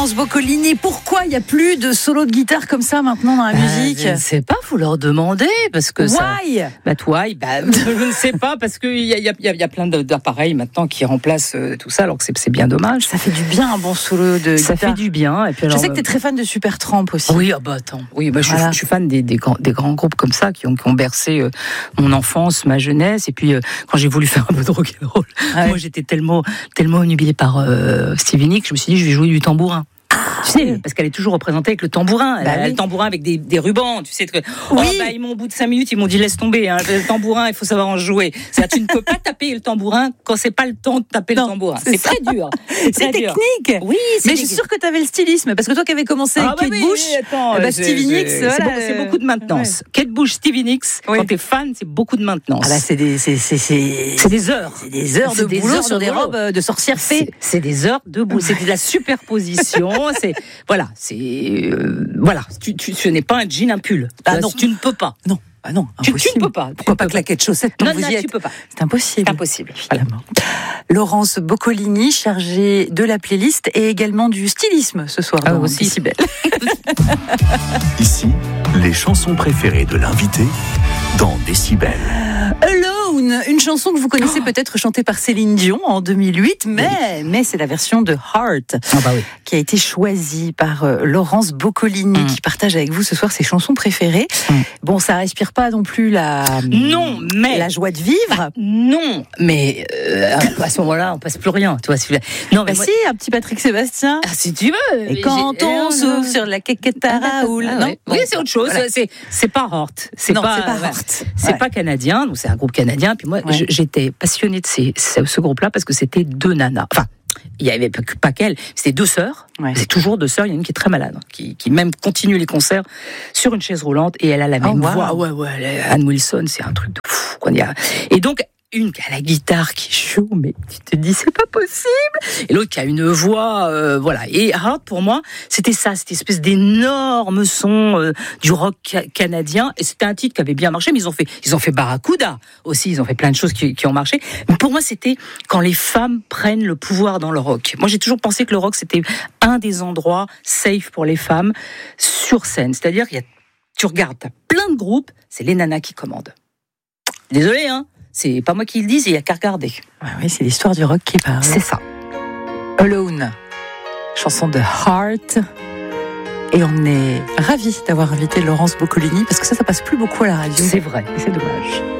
Laurence Boccolini, pourquoi il n'y a plus de solo de guitare comme ça maintenant dans la musique? Je ne sais pas, faut leur demander parce que Why? Je ne sais pas parce qu'il y a plein d'appareils maintenant qui remplacent tout ça, alors que c'est bien dommage. Ça fait du bien un bon solo de guitare. Ça fait du bien. Et puis alors, je sais que tu es très fan de Supertramp aussi. Oui, attends. Oui, je suis fan des grands groupes comme ça qui ont bercé mon enfance, ma jeunesse. Et puis quand j'ai voulu faire un peu de rock'n'roll, moi j'étais tellement obnubilée par Stevie Nicks, je me suis dit je vais jouer du tambourin. Tu sais, parce qu'elle est toujours représentée avec le tambourin. Elle a le tambourin avec des rubans. Tu sais que ils m'ont, au bout de 5 minutes, ils m'ont dit laisse tomber. Hein, le tambourin, il faut savoir en jouer. C'est-à-dire, tu ne peux pas taper le tambourin quand c'est pas le temps de taper le tambourin. C'est très dur. C'est technique. Oui, mais je suis sûre que tu avais le stylisme parce que toi qui avais commencé avec Kate Bush, Stevie Nicks, c'est beaucoup de maintenance. Kate Bush, Stevie Nicks, quand t'es fan, c'est beaucoup de maintenance. C'est des heures. C'est des heures de boulot sur des robes de sorcières fées. C'est des heures de boulot. C'est de la superposition. Ce n'est pas un jean, un pull. Tu ne peux pas. Non. Tu ne peux pas. Pourquoi pas claquer de chaussettes tant que vous y êtes? Tu peux pas. C'est impossible. C'est impossible. Évidemment. Laurence Boccolini, chargée de la playlist et également du stylisme ce soir. Aussi si belle. Ici, les chansons préférées de l'invité dans Décibel. Alone, une chanson que vous connaissez peut-être chantée par Céline Dion en 2008, mais c'est la version de Heart qui a été choisie par Laurence Boccolini qui partage avec vous ce soir ses chansons préférées. Bon, ça respire pas non plus la joie de vivre. Non, mais à ce moment-là, on passe plus rien. Tu vois, non, mais si, un petit Patrick Sébastien. Si tu veux. Et quand on souffle sur la quéquette à Raoul. Oui, c'est autre chose. Voilà. C'est pas Heart. C'est pas Heart. C'est pas canadien. Donc c'est un groupe canadien. Puis moi, j'étais passionnée de ce groupe-là parce que c'était deux nanas. Enfin, il n'y avait pas qu'elle, c'était deux sœurs. C'est toujours deux sœurs. Il y en a une qui est très malade, qui même continue les concerts sur une chaise roulante et elle a la même voix. Ann Wilson, c'est un truc de fou. Et donc, une qui a la guitare qui joue, mais tu te dis c'est pas possible. Et l'autre qui a une voix, Et Heart pour moi, c'était ça, cette espèce d'énorme son du rock canadien. Et c'était un titre qui avait bien marché, mais ils ont fait Barracuda aussi. Ils ont fait plein de choses qui ont marché. Mais pour moi, c'était quand les femmes prennent le pouvoir dans le rock. Moi, j'ai toujours pensé que le rock c'était un des endroits safe pour les femmes sur scène. C'est-à-dire tu regardes, t'as plein de groupes, c'est les nanas qui commandent. Désolé, hein. C'est pas moi qui le dis, il n'y a qu'à regarder. Oui, c'est l'histoire du rock qui parle. C'est ça. Alone, chanson de Heart. Et on est ravis d'avoir invité Laurence Boccolini, parce que ça passe plus beaucoup à la radio. C'est vrai. Et c'est dommage.